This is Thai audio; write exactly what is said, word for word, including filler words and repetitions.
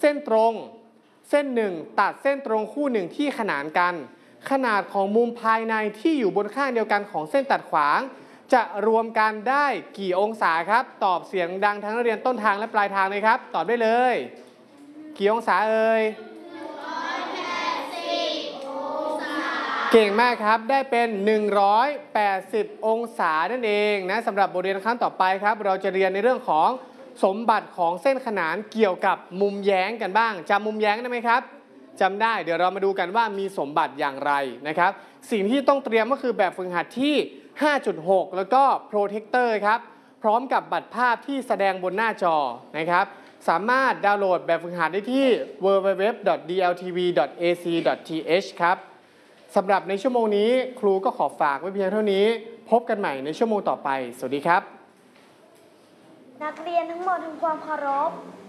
ส้นตรงเส้นหนึ่งตัดเส้นตรงคู่หนึ่งที่ขนานกันขนาดของมุมภายในที่อยู่บนข้างเดียวกันของเส้นตัดขวางจะรวมกันได้กี่องศาครับตอบเสียงดังทั้งนักเรียนต้นทางและปลายทางเลยครับตอบได้เลยกี่องศาเอ่ยเก่งมากครับได้เป็นหนึ่งร้อยแปดสิบองศานั่นเองนะสำหรับบทเรียนครั้งต่อไปครับเราจะเรียนในเรื่องของสมบัติของเส้นขนานเกี่ยวกับมุมแย้งกันบ้างจำมุมแย้งได้ไหมครับจำได้เดี๋ยวเรามาดูกันว่ามีสมบัติอย่างไรนะครับสิ่งที่ต้องเตรียมก็คือแบบฝึกหัดที่ ห้าจุดหก แล้วก็โปรเทคเตอร์ครับพร้อมกับบัตรภาพที่แสดงบนหน้าจอนะครับสามารถดาวน์โหลดแบบฝึกหัดได้ที่ ดับเบิลยู ดับเบิลยู ดับเบิลยู ดอท ดี แอล ที วี ดอท เอ ซี ดอท ที เอช ครับสำหรับในชั่วโมงนี้ครูก็ขอฝากไว้เพียงเท่านี้พบกันใหม่ในชั่วโมงต่อไปสวัสดีครับนักเรียนทั้งหมดทำความเคารพ